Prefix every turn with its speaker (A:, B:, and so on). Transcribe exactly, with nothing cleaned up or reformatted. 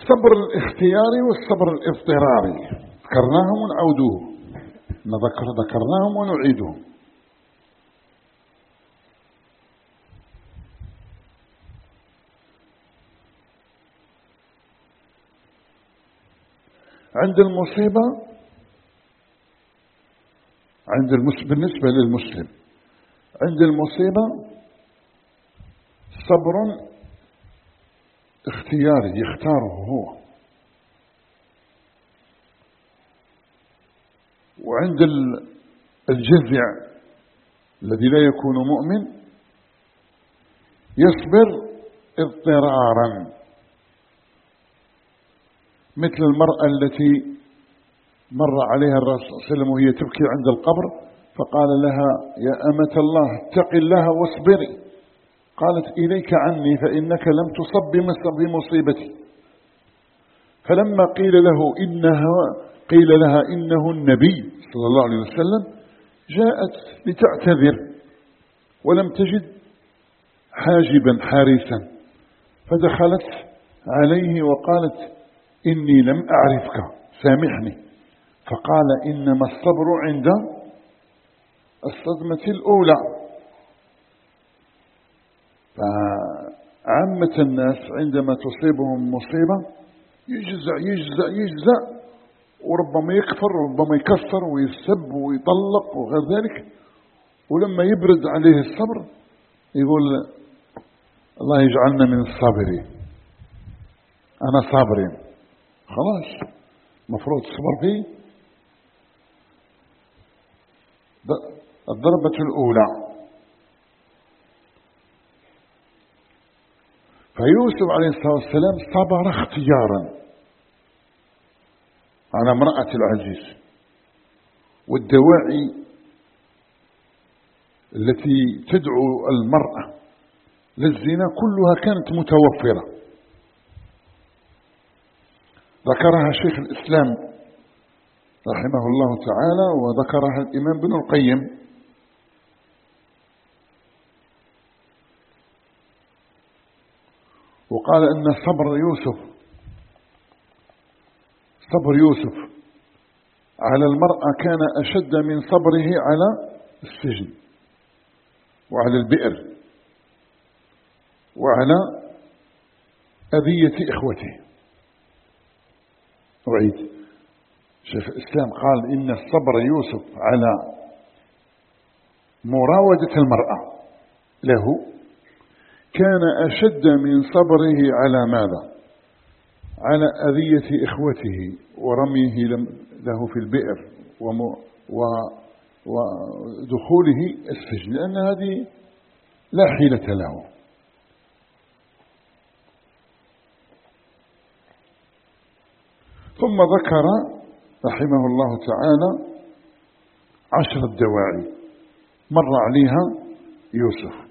A: الصبر الاختياري والصبر الاضطراري ذكرناهم ونعودوه، نذكر ذكرناهم ونعيدهم. عند المصيبة، عند المسلم بالنسبة للمسلم عند المصيبة صبر اختياري يختاره هو، وعند الجزع الذي لا يكون مؤمن يصبر اضطرارا، مثل المرأة التي مر عليها الرسول صلى الله عليه وسلم وهي تبكي عند القبر فقال لها يا أمة الله اتق الله واصبري، قالت إليك عني فإنك لم تصب بمصيبتي. فلما قيل له إنها قيل لها إنه النبي صلى الله عليه وسلم جاءت لتعتذر ولم تجد حاجبا حارسا، فدخلت عليه وقالت إني لم أعرفك سامحني، فقال إنما الصبر عند الصدمة الأولى. فعامة الناس عندما تصيبهم مصيبة يجزع يجزع يجزع وربما يكفر وربما يكسر ويسب ويطلق وغير ذلك، ولما يبرد عليه الصبر يقول الله يجعلنا من الصابرين، أنا صابرين، خلاص مفروض الصبر فيه. الضربة الأولى. فيوسف عليه الصلاة والسلام صبر اختيارا على امرأة العزيز، والدواعي التي تدعو المرأة للزنا كلها كانت متوفرة، ذكرها شيخ الإسلام رحمه الله تعالى وذكرها الإمام ابن القيم. وقال أن صبر يوسف صبر يوسف على المرأة كان أشد من صبره على السجن وعلى البئر وعلى أذية إخوته. أعيد، شيخ الإسلام قال إن الصبر يوسف على مراودة المرأة له كان أشد من صبره على ماذا؟ على أذية إخوته ورميه له في البئر ودخوله السجن، لأن هذه لا حيلة له. ثم ذكر رحمه الله تعالى عشر الدواعي مر عليها يوسف.